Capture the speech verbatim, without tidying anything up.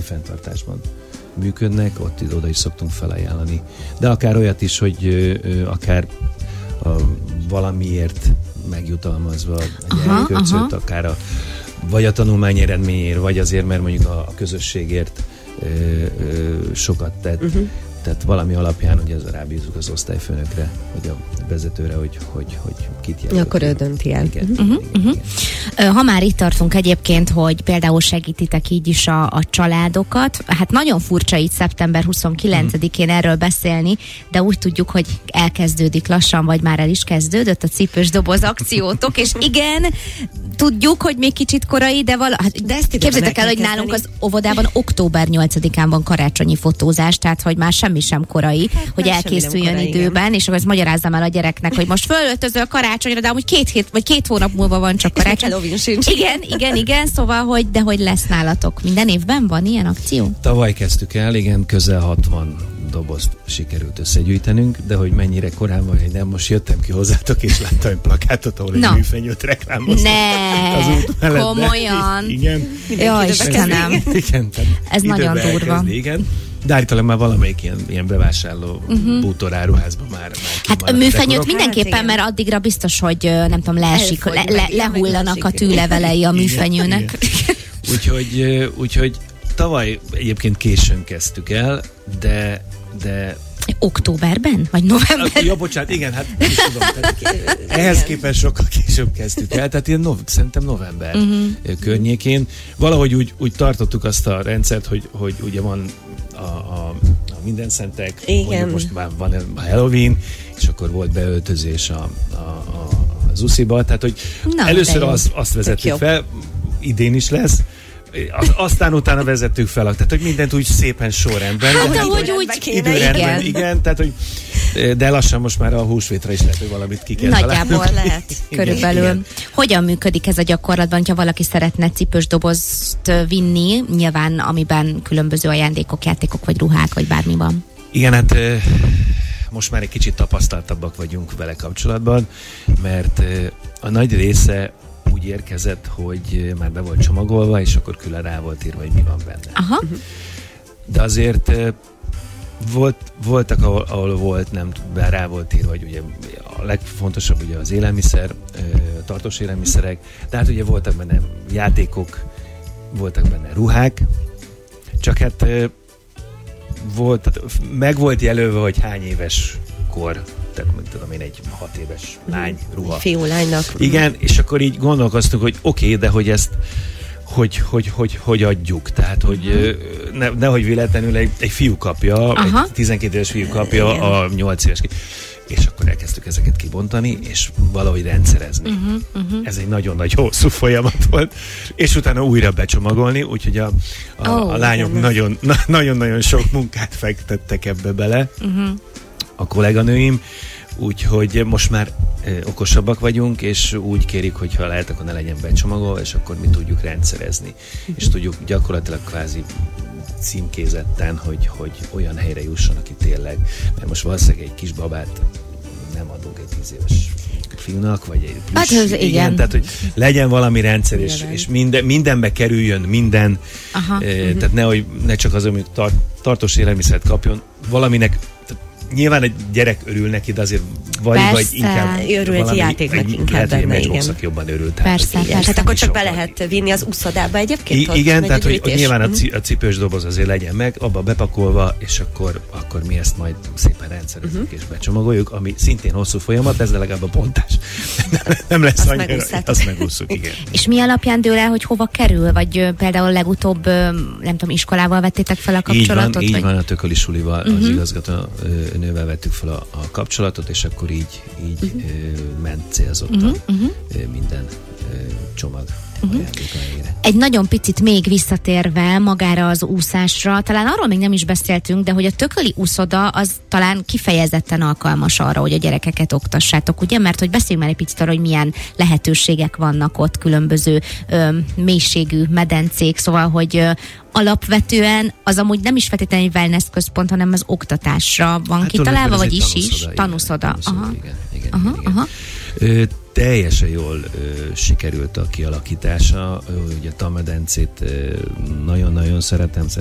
fenntartásban működnek, ott oda is szoktunk felajánlani. De akár olyat is, hogy ö, ö, akár a, valamiért megjutalmazva a gyerkőcöt, akár a, vagy a tanulmány eredményért, vagy azért, mert mondjuk a, a közösségért ö, ö, sokat tett. Uh-huh. Tehát valami alapján ugye az rábízzuk az osztályfőnökre, vagy a vezetőre, hogy, hogy, hogy kit jelölt. Akkor ő dönti el. Igen, uh-huh. igen, igen, igen. Ha már itt tartunk egyébként, hogy például segítitek így is a, a családokat, hát nagyon furcsa így szeptember huszonkilencedikén hmm. erről beszélni, de úgy tudjuk, hogy elkezdődik lassan, vagy már el is kezdődött a cipős doboz akciótok, és igen, tudjuk, hogy még kicsit korai, de vala... Hát, de képzeljétek el, hogy nálunk az óvodában október nyolcadikán van karácsonyi fotózás, tehát hogy már semmi sem korai, hát, hogy elkészüljön korai, időben, igen. És akkor ezt magyarázzam el a gyereknek, hogy most fölöltözöl karácsonyra, de amúgy két hét, vagy két hónap múlva van csak karácsony. Halloween sincs. Igen, igen, igen, szóval, hogy, de hogy lesz nálatok? Minden évben van ilyen akció? Tavaly kezdtük el, igen, közel hatvan dobozt sikerült összegyűjtenünk, de hogy mennyire korán van, hogy nem, most jöttem ki hozzátok, és láttam egy plakátot, ahol egy műfenyőt reklámoztak. Ne, komolyan. Igen. Jaj, Istenem. Igen, ez nagyon durva. Elkezdi, igen. De állítólag már valamelyik ilyen, ilyen bevásárló uh-huh. bútoráruházban már, már hát a műfenyőt mindenképpen, hát, mert addigra biztos, hogy nem tudom, leesik, le, le, lehullanak a tűlevelei a műfenyőnek. Úgyhogy, úgyhogy tavaly egyébként későn kezdtük el, de, de októberben? Vagy novemberben? Ja, bocsánat, igen, hát nem is tudom. Tehát, ehhez képest sokkal később kezdtük el, tehát ilyen nov, szerintem november uh-huh. környékén. Valahogy úgy, úgy tartottuk azt a rendszert, hogy, hogy ugye van a, a, a Mindenszentek, mondjuk most már van a Halloween, és akkor volt beöltözés a, a, a, az usziba, tehát hogy na, először az, azt vezettük fel, idén is lesz, aztán utána vezettük fel, tehát hogy mindent úgy szépen sorrendben. Hát, de ahogy úgy időrendben, igen. igen, tehát hogy de lassan most már a húsvétra is lehet, hogy valamit ki kell nagyjából találni. lehet, körülbelül. Igen. Hogyan működik ez a gyakorlatban, ha valaki szeretne cipős dobozt vinni, nyilván amiben különböző ajándékok, játékok, vagy ruhák, vagy bármi van? Igen, hát most már egy kicsit tapasztaltabbak vagyunk vele kapcsolatban, mert a nagy része úgy érkezett, hogy már be volt csomagolva, és akkor külön rá volt írva, hogy mi van benne. Aha. De azért volt, voltak, ahol, ahol volt, nem bár rá volt írva, hogy ugye a legfontosabb ugye az élelmiszer, tartós élelmiszerek, de hát ugye voltak benne játékok, voltak benne ruhák, csak hát volt, meg volt jelölve, hogy hány éves kor, tehát tudom én, egy hat éves lány ruha. Fiú lánynak. Igen, és akkor így gondolkoztunk, hogy oké, okay, de hogy ezt hogy, hogy, hogy, hogy adjuk, tehát hogy uh-huh. ne, nehogy véletlenül egy, egy fiú kapja, uh-huh. egy tizenkét éves fiú kapja igen. a nyolc éves, és akkor elkezdtük ezeket kibontani, és valahogy rendszerezni. Uh-huh, uh-huh. Ez egy nagyon-nagy hosszú folyamat volt, és utána újra becsomagolni, úgyhogy a, a, oh, a lányok nagyon, na, nagyon-nagyon sok munkát fektettek ebbe bele, uh-huh. a kolléganőim, úgyhogy most már ö, okosabbak vagyunk, és úgy kérik, hogy ha lehet, akkor ne legyen becsomagolva, és akkor mi tudjuk rendszerezni. Uh-huh. És tudjuk gyakorlatilag kvázi címkézetten, hogy, hogy olyan helyre jusson, aki tényleg, mert most valószínűleg egy kis babát nem adunk egy tíz éves fiúnak, vagy egy plusz, hát, igen. igen, tehát hogy legyen valami rendszer, és, és minden, mindenbe kerüljön minden, aha, e, uh-huh. tehát nehogy ne csak az, hogy tart, tartós élelmiszert kapjon, valaminek, nyilván egy gyerek örül neki, de azért vagy, vagy inkább örül egy játéknak inkább lehet, benne, hogy igen. Matchbox jobban örül. Persze, tehát, persze. hát akkor csak be lehet vinni az uszodába egyébként? I- igen, tehát hogy, hogy nyilván uh-huh. a, a cipős doboz azért legyen meg, abba bepakolva, és akkor, akkor mi ezt majd szépen rendszerezzük uh-huh. és becsomagoljuk, ami szintén hosszú folyamat, ez de legalább a bontás. Nem lesz azt annyira, azt megúszuk, igen. És mi alapján dől el, hogy hova kerül? Vagy ö, például legutóbb, ö, nem tudom, iskolával vették fel a kapcsolatot? Így van, vagy? így van, a Tököli sulival, uh-huh. az igazgató nővel vettük fel a, a kapcsolatot, és akkor így, így uh-huh. ö, ment célzottan uh-huh. ö, minden ö, csomag. Uh-huh. Egy nagyon picit még visszatérve magára az úszásra, talán arról még nem is beszéltünk, de hogy a Tököli úszoda az talán kifejezetten alkalmas arra, hogy a gyerekeket oktassátok, ugye? Mert hogy beszéljünk már egy picit arra, hogy milyen lehetőségek vannak ott, különböző ö, mélységű medencék, szóval, hogy ö, alapvetően az amúgy nem is feltétlenül egy wellness központ, hanem az oktatásra van hát kitalálva, vagy is is? Tanúszoda. Aha. Igen, igen, aha, igen. aha. Ö, teljesen jól ö, sikerült a kialakítása, ö, ugye a tanmedencét nagyon-nagyon szeretem,